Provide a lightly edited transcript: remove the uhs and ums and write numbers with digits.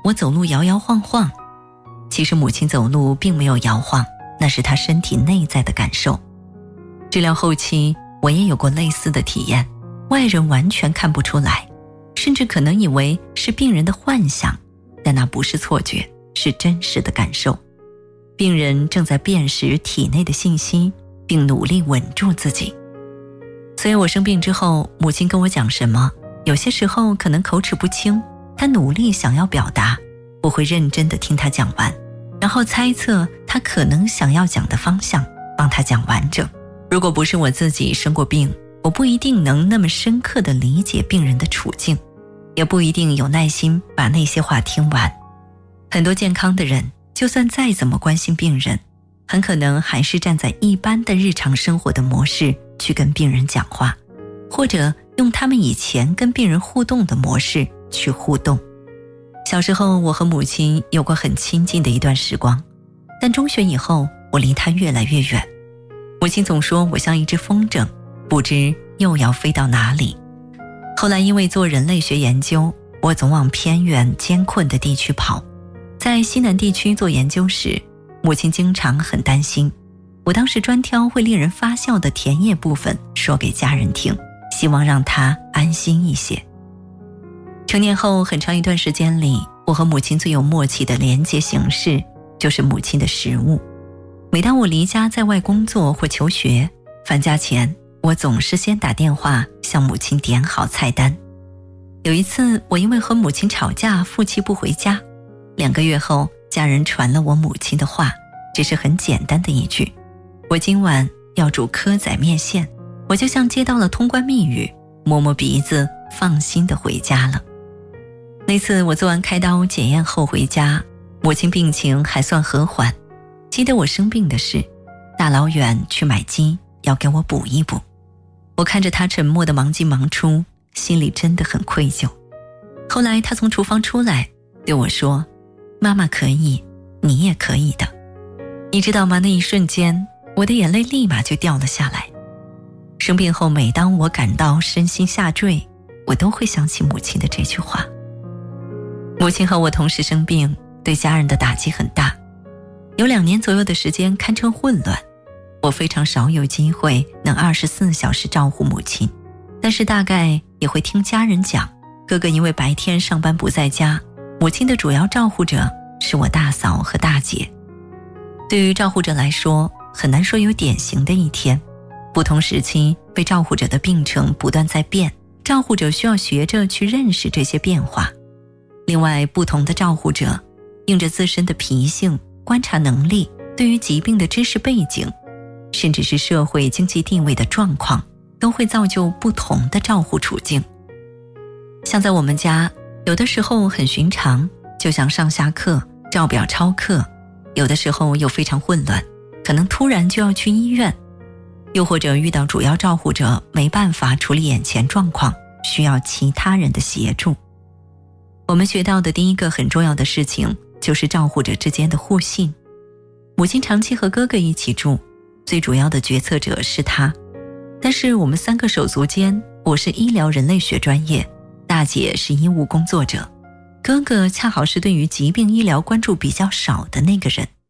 我走路摇摇晃晃。其实母亲走路并没有摇晃，那是她身体内在的感受。治疗后期，我也有过类似的体验，外人完全看不出来，甚至可能以为是病人的幻想，但那不是错觉，是真实的感受。病人正在辨识体内的信息，并努力稳住自己。所以我生病之后，母亲跟我讲什么，有些时候可能口齿不清，她努力想要表达，我会认真地听她讲完，然后猜测她可能想要讲的方向，帮她讲完整。如果不是我自己生过病，我不一定能那么深刻地理解病人的处境，也不一定有耐心把那些话听完。很多健康的人，就算再怎么关心病人，很可能还是站在一般的日常生活的模式去跟病人讲话，或者用他们以前跟病人互动的模式去互动。小时候我和母亲有过很亲近的一段时光，但中学以后我离她越来越远。母亲总说我像一只风筝，不知又要飞到哪里。后来因为做人类学研究，我总往偏远艰困的地区跑。在西南地区做研究时，母亲经常很担心。我当时专挑会令人发笑的田野部分说给家人听，希望让她安心一些。成年后很长一段时间里，我和母亲最有默契的连接形式就是母亲的食物。每当我离家在外工作或求学，返家前我总是先打电话向母亲点好菜单。有一次我因为和母亲吵架负气不回家，2个月后家人传了我母亲的话，只是很简单的一句：我今晚要煮蚵仔面线。我就像接到了通关密语，摸摸鼻子放心地回家了。那次我做完开刀检验后回家，母亲病情还算和缓。记得我生病的事，大老远去买鸡要给我补一补。我看着她沉默地忙进忙出，心里真的很愧疚。后来她从厨房出来对我说：妈妈可以，你也可以的。你知道吗？那一瞬间我的眼泪立马就掉了下来。生病后每当我感到身心下坠，我都会想起母亲的这句话。母亲和我同时生病，对家人的打击很大。有2年左右的时间堪称混乱，我非常少有机会能24小时照顾母亲，但是大概也会听家人讲，哥哥因为白天上班不在家，母亲的主要照护者是我大嫂和大姐。对于照护者来说，很难说有典型的一天，不同时期被照护者的病程不断在变，照护者需要学着去认识这些变化。另外，不同的照护者应着自身的脾性、观察能力、对于疾病的知识背景，甚至是社会经济地位的状况，都会造就不同的照护处境。像在我们家，有的时候很寻常，就像上下课、照表抄课，有的时候又非常混乱，可能突然就要去医院，又或者遇到主要照护者没办法处理眼前状况，需要其他人的协助。我们学到的第一个很重要的事情就是照护者之间的互信。母亲长期和哥哥一起住，最主要的决策者是他，但是我们3个手足间，我是医疗人类学专业，大姐是医务工作者，哥哥恰好是对于疾病医疗关注比较少的那个人。